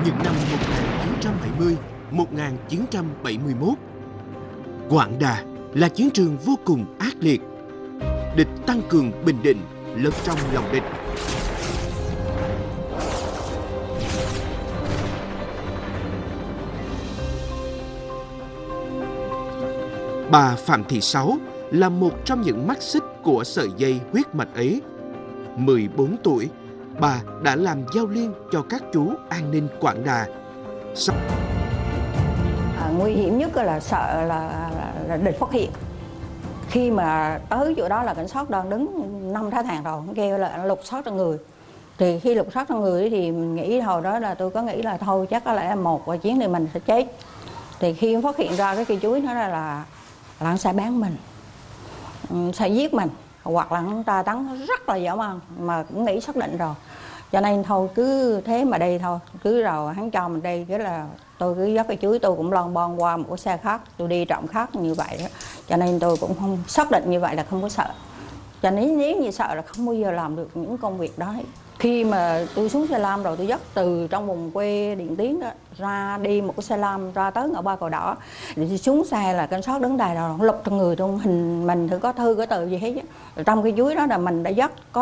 những năm 1970, 1971. Quảng Đà là chiến trường vô cùng ác liệt. Địch tăng cường Bình Định, lẫn trong lòng địch. Bà Phạm Thị Sáu là một trong những mắt xích của sợi dây huyết mạch ấy. 14 tuổi, bà đã làm giao liên cho các chú an ninh Quảng Đà. Nguy hiểm nhất là sợ là địch phát hiện. Khi mà tới chỗ đó là cảnh sát đang đứng 5 tháng hàng rồi, kêu là lục soát trong người. Thì khi lục soát trong người thì mình nghĩ hồi đó là tôi có nghĩ là thôi chắc có lẽ là một quả chiến thì mình sẽ chết. Thì khi phát hiện ra cái cây chuối nó là hắn sẽ bán mình, sẽ giết mình, hoặc là hắn ta tấn rất là dã man mà cũng nghĩ xác định rồi. Cho nên thôi cứ thế mà đi thôi, cứ rồi hắn cho mình đi, cái là tôi cứ dắt cái chuối, tôi cũng lon bon qua một cái xe khác, tôi đi trọng khác như vậy đó. Cho nên tôi cũng không xác định như vậy là không có sợ. Cho nên nếu như sợ là không bao giờ làm được những công việc đó. Khi mà tôi xuống xe lam rồi tôi dắt từ trong vùng quê Điện Tiến đó, ra đi một cái xe lam ra tới ngã ba Cờ Đỏ. Thì xuống xe là cảnh sát đứng đài rồi lục trong người trong hình mình thử có thư có từ gì hết. Trong cái chuối đó là mình đã dắt có